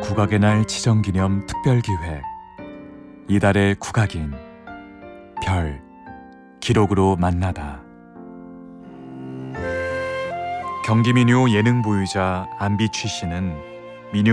국악의 날 지정기념 특별기획 이달의 국악인 별 기록으로 만나다. 경기민요 예능 보유자 안비취 씨는